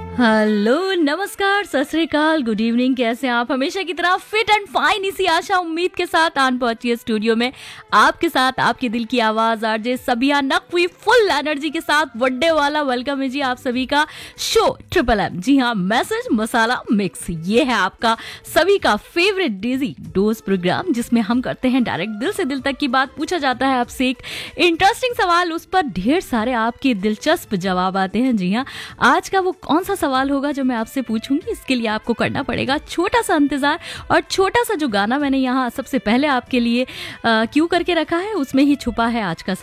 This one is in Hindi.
हेलो, नमस्कार, सत श्री अकाल, गुड इवनिंग। कैसे हैं आप? हमेशा की तरह फिट एंड फाइन इसी आशा उम्मीद के साथ आन पहुंची है स्टूडियो में आपके साथ आपके दिल की आवाज आरजे सबिया नकवी फुल एनर्जी के साथ। बर्थडे वाला वेलकम है जी आप सभी का शो ट्रिपल एम। जी हाँ, मैसेज मसाला मिक्स, ये है आपका सभी का फेवरेट डेजी डोज प्रोग्राम, जिसमें हम करते हैं डायरेक्ट दिल से दिल तक की बात। पूछा जाता है आपसे एक इंटरेस्टिंग सवाल, उस पर ढेर सारे आपके दिलचस्प जवाब आते हैं। जी हाँ, आज का वो कौन सा सवाल होगा जो मैं आपसे पूछूंगी, इसके लिए आपको करना पड़ेगा छोटा सा इंतजार। और छोटा सा जो गाना मैंने यहाँ सबसे पहले आपके लिए क्यू करके रखा है, उसमें ही छुपा है आज का